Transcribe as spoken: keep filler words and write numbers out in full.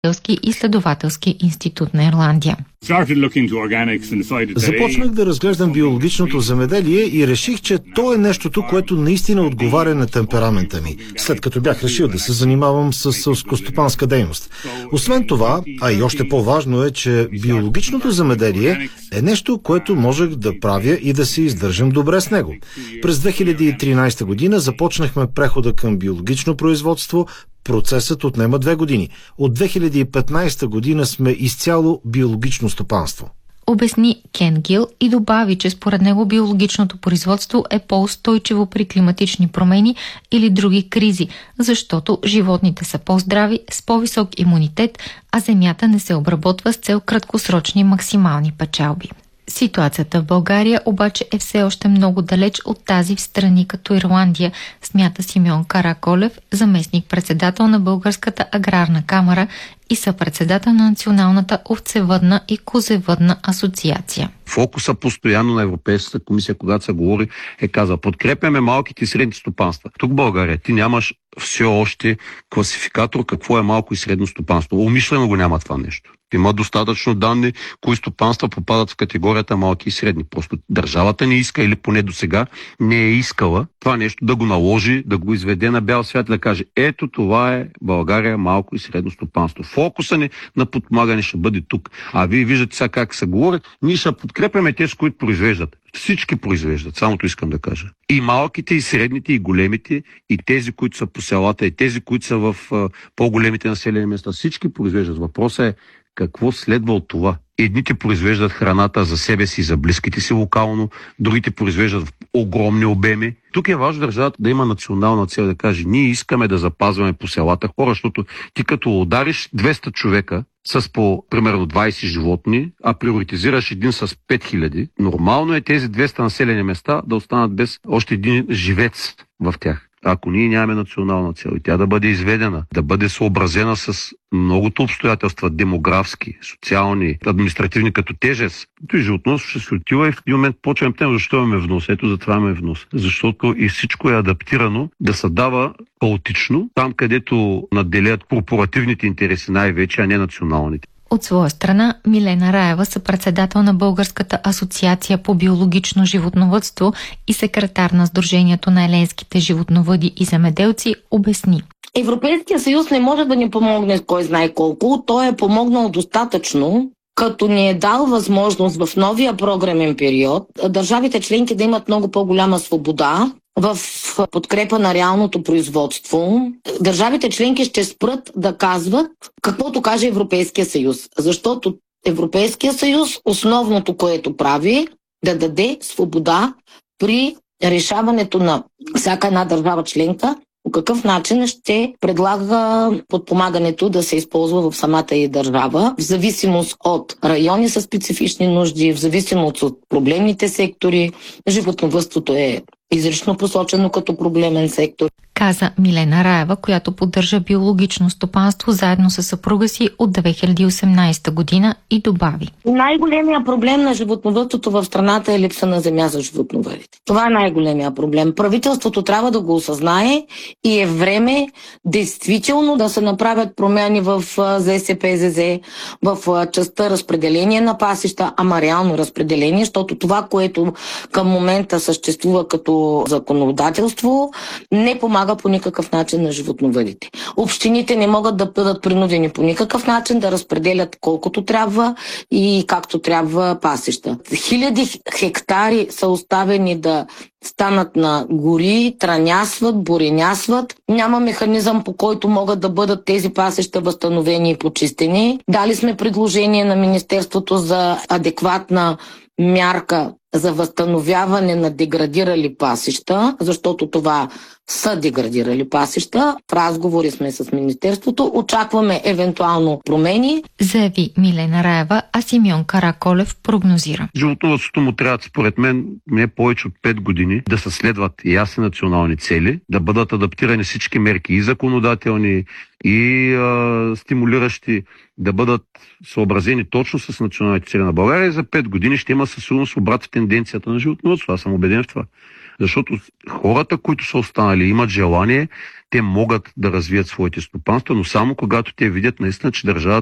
изследователски институт на Ирландия. Започнах да разглеждам биологичното земеделие и реших, че то е нещото, което наистина отговаря на темперамента ми, след като бях решил да се занимавам с селскостопанска дейност. Освен това, а и още по-важно е, че биологичното земеделие е нещо, което можех да правя и да се издържам добре с него. През две хиляди и тринадесета година започнахме прехода към биологично производство. Процесът отнема две години. От две хиляди и петнадесета година сме изцяло биологично стопанство. Обясни Кен Гил и добави, че според него биологичното производство е по-устойчиво при климатични промени или други кризи, защото животните са по-здрави, с по-висок имунитет, а земята не се обработва с цел краткосрочни максимални печалби. Ситуацията в България обаче е все още много далеч от тази в страни като Ирландия, смята Симеон Караколев, заместник-председател на Българската аграрна камара и съпредседател на Националната овцевъдна и козевъдна асоциация. Фокуса постоянно на Европейската комисия, когато се говори, е казал: подкрепяме малките и средни стопанства. Тук в България ти нямаш все още класификатор какво е малко и средно стопанство. Умишлено го няма това нещо. Има достатъчно данни, кои стопанства попадат в категорията малки и средни. Просто държавата не иска, или поне до сега не е искала това нещо да го наложи, да го изведе на бял свят, да каже: ето това е България малко и средно стопанство. Фокуса ни на подпомагане ще бъде тук. А вие виждате сега как се говори. Ние ще подкрепяме тези, които произвеждат. Всички произвеждат, самото искам да кажа. И малките, и средните, и големите, и тези, които са по селата, и тези, които са в а, по-големите населени места. Всички произвеждат. Въпросът е какво следва от това. Едните произвеждат храната за себе си и за близките си локално, другите произвеждат в огромни обеми. Тук е важно държавата да има национална цел, да каже: ние искаме да запазваме по селата хора, защото ти като удариш двеста човека с по примерно двадесет животни, а приоритизираш един с пет хиляди, нормално е тези двеста населени места да останат без още един живец в тях. Ако ние нямаме национална цел и тя да бъде изведена, да бъде съобразена с многото обстоятелства, демографски, социални, административни, като тежест, то и животновство ще се отива и в един момент почваме тема, защо имаме внос. Ето затова имаме внос. Защото и всичко е адаптирано да се дава хаотично, там където надделят корпоративните интереси най-вече, а не националните. От своя страна, Милена Раева, съпредседател на Българската асоциация по биологично животновъдство и секретар на Сдружението на еленските животновъди и земеделци, обясни. Европейския съюз не може да ни помогне с кой знае колко. Той е помогнал достатъчно, като ни е дал възможност в новия програмен период държавите членки да имат много по-голяма свобода в подкрепа на реалното производство. Държавите членки ще спрат да казват каквото каже Европейския съюз, защото Европейския съюз основното, което прави, да даде свобода при решаването на всяка една държава членка по какъв начин ще предлага подпомагането да се използва в самата и държава, в зависимост от райони със специфични нужди, в зависимост от проблемните сектори. Животновъдството е изрично посочено като проблемен сектор. Каза Милена Раева, която поддържа биологично стопанство заедно с съпруга си от две хиляди и осемнадесета година, и добави: най-големия проблем на животновъдството в страната е липса на земя за животновъдите. Това е най-големия проблем. Правителството трябва да го осъзнае и е време действително да се направят промени в ЗСПЗЗ, в частта разпределение на пасища, ама реално разпределение, защото това, което към момента съществува като законодателство, не помага по никакъв начин на животновъдите. Общините не могат да бъдат принудени по никакъв начин да разпределят колкото трябва и както трябва пасища. Хиляди хектари са оставени да станат на гори, транясват, буренясват. Няма механизъм, по който могат да бъдат тези пасища възстановени и почистени. Дали сме предложение на Министерството за адекватна мярка за възстановяване на деградирали пасища, защото това са деградирали пасища. В разговори сме с Министерството. Очакваме евентуално промени. Заяви Милена Раева, а Симеон Караколев прогнозира. Животновъдството му трябва, според мен, не повече от пет години да се следват ясни национални цели, да бъдат адаптирани всички мерки, и законодателни, и а, стимулиращи, да бъдат съобразени точно с националните цели на България. И за пет години ще има със сигурност обратите тенденцията на животновъдството. Аз съм убеден в това. Защото хората, които са останали, имат желание, те могат да развият своите стопанства, но само когато те видят наистина, че държавата